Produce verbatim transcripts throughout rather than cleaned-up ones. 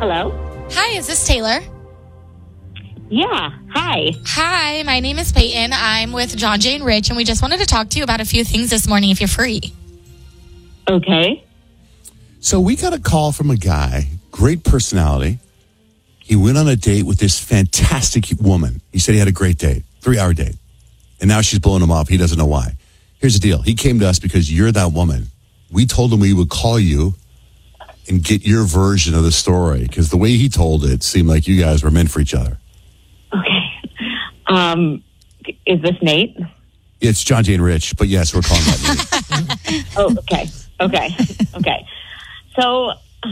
Hello? Hi, is this Taylor? Yeah, hi. Hi, my name is Peyton. I'm with John, Jay, and Rich, and we just wanted to talk to you about a few things this morning if you're free. Okay. So we got a call from a guy, great personality. He went on a date with this fantastic woman. He said he had a great date, three-hour date. And now she's blowing him off. He doesn't know why. Here's the deal. He came to us because you're that woman. We told him we would call you and get your version of the story because the way he told it seemed like you guys were meant for each other. Okay. Um, is this Nate? It's John, Jay, and Rich, but yes, we're calling that Nate. Oh, okay. Okay. Okay. So,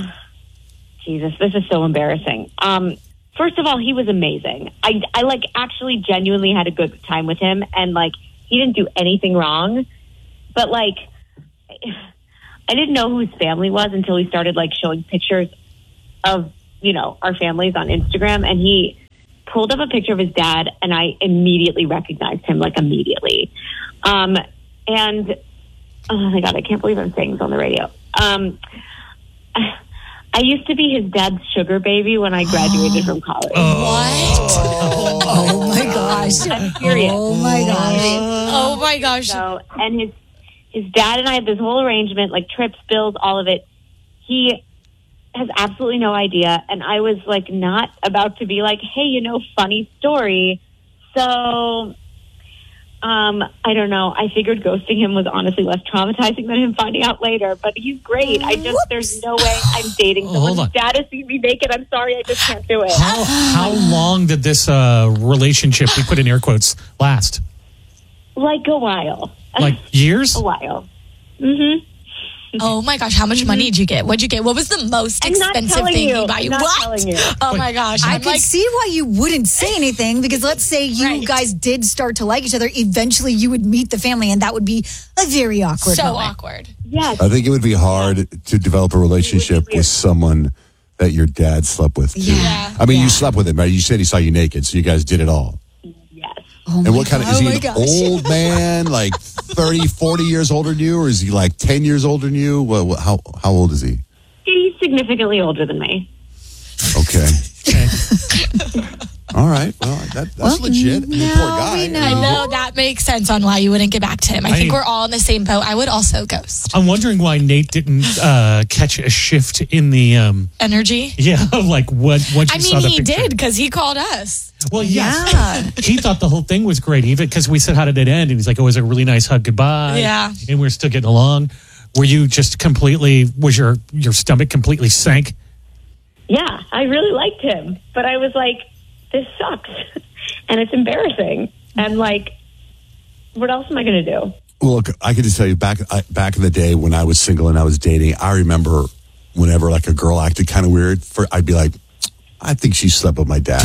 Jesus, this is so embarrassing. Um, first of all, he was amazing. I, I like actually genuinely had a good time with him, and like he didn't do anything wrong. But like, I didn't know who his family was until he started like showing pictures of, you know, our families on Instagram, and he pulled up a picture of his dad, and I immediately recognized him, like immediately. Um, and oh my God, I can't believe I'm saying this on the radio. Um, I used to be his dad's sugar baby when I graduated from college. Oh. What? Oh my gosh. I'm serious. Oh my gosh. Oh my gosh. So, and his his dad and I had this whole arrangement, like trips, bills, all of it. He has absolutely no idea, and I was like not about to be like, hey, you know, funny story. So, um, I don't know. I figured ghosting him was honestly less traumatizing than him finding out later, but he's great. I just, Whoops. there's no way I'm dating Oh, someone hold on. whose dad has seen me naked. I'm sorry, I just can't do it. How, how long did this uh, relationship, we put in air quotes, last? Like a while. Like years? A while. Mm-hmm. Oh my gosh, how much money did you get? What'd you get? What was the most I'm not expensive telling thing you. you buy? I'm not What? telling you. Oh my gosh. I I'm could like, see why you wouldn't say anything because let's say you Right. guys did start to like each other. Eventually, you would meet the family, and that would be a very awkward so moment. awkward. Yes. I think it would be hard to develop a relationship with someone that your dad slept with, too. Yeah. I mean, Yeah. you slept with him, right? You said he saw you naked, so you guys did it all. Yes. Oh And my what kind of, God. is he Oh my an gosh. old man, like thirty, forty years older than you, or is he like ten years older than you? What, what, how, how old is he? He's significantly older than me. Okay. All right. Well, that, that's Well, legit. I mean, now poor guy. we know. I know that makes sense on why you wouldn't get back to him. I, I- think we're all in the same boat. I would also ghost. I'm wondering why Nate didn't uh, catch a shift in the, um, Energy. yeah, like what, once you I saw mean, the he picture. did because he called us. Well, yes. Yeah. He thought the whole thing was great, even because we said, how did it end? And he's like, oh, it was a really nice hug goodbye. Yeah. And we're still getting along. Were you just completely, was your, your stomach completely sank? Yeah, I really liked him, but I was like, this sucks, and it's embarrassing, and like, what else am I going to do? Well, look, I could just tell you back I, back in the day when I was single and I was dating, I remember whenever like a girl acted kind of weird, for I'd be like, I think she slept with my dad.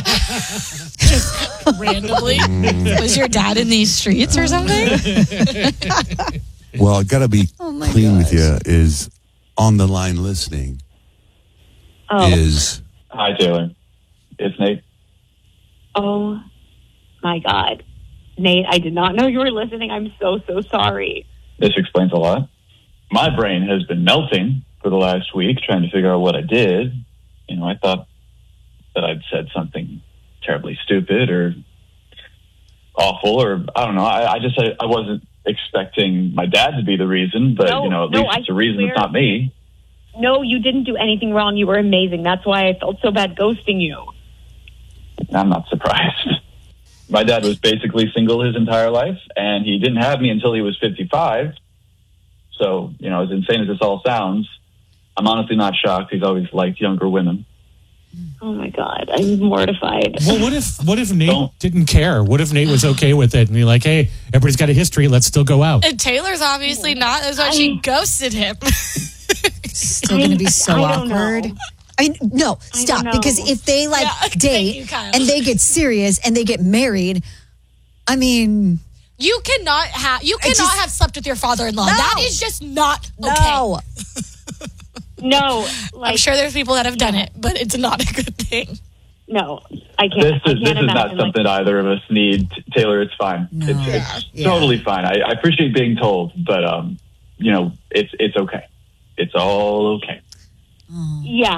Randomly. Was your dad in these streets or something? Well, I got to be Oh my clean with gosh. you is on the line listening Oh, is Hi, Taylor. It's Nate. oh my God, Nate! I did not know you were listening. I'm so so sorry. This explains a lot. My brain has been melting for the last week trying to figure out what I did. You know, I thought that I'd said something terribly stupid or awful, or I don't know. I, I just I, I wasn't expecting my dad to be the reason, but No, you know, at no, least I it's a reason swear- it's not me. No, you didn't do anything wrong. You were amazing. That's why I felt so bad ghosting you. I'm not surprised. My dad was basically single his entire life, and he didn't have me until he was fifty-five. So, you know, as insane as this all sounds, I'm honestly not shocked. He's always liked younger women. Oh my God, I'm mortified. Well, what if what if Nate Don't. didn't care? What if Nate was okay with it and you're like, hey, everybody's got a history, let's still go out? And Taylor's obviously not. That's why she ghosted him. Still going to be so I don't awkward. know. I mean, no, stop. know. Because if they like Yeah, thank date you, Kyle. and they get serious and they get married, I mean, You cannot have. You cannot just- have slept with your father-in-law. No. That is just not okay. no. No, like I'm sure there's people that have done it, but it's not a good thing. no, I can't. This I is can't this is not imagine, like- something either of us need, T- Taylor. It's fine. No. It's, it's Yeah. totally fine. I, I appreciate being told, but um, you know, it's it's okay. It's all okay. Yeah, I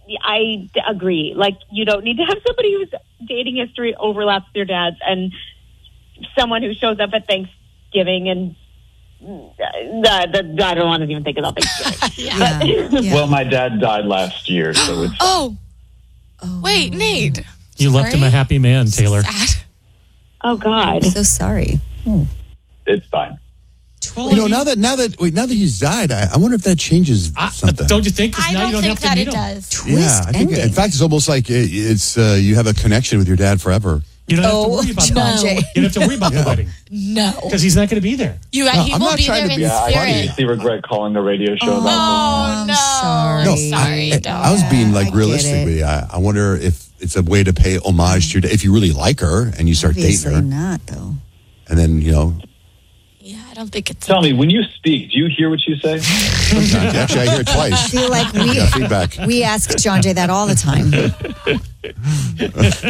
I d- agree. Like, you don't need to have somebody whose dating history overlaps with your dad's and someone who shows up at Thanksgiving and uh, the, the, I don't want to even think about Thanksgiving. Yeah. Yeah. Well, my dad died last year, so it's Oh, Oh, wait, Nate. You left him a Sorry? happy man, Taylor. Sad. Oh, God. I'm so sorry. it's fine. You know, now that now that wait, now that he's died, I, I wonder if that changes I- something. don't you think? 'Cause I now don't you don't think have that to it meet him. does. yeah, I think in ending. fact it's almost like it, it's uh, you have a connection with your dad forever. You don't have to Oh, worry about John that. Jay. You don't have to worry about the wedding No. because he's not going to be there. You, No, he I'm will not be trying there to in be I spirit. seriously regret calling the radio show about Oh, I'm no. sorry. No, Sorry, I, don't. I was being like I get realistic it. with you. I, I wonder if it's a way to pay homage to your dad. If you really like her and you start Obviously dating her, not, though. and then you know, Yeah, I don't think it's. Tell me, when you speak, do you hear what you say? sometimes actually I hear it I twice. feel like I got we feedback. we ask John Jay that all the time.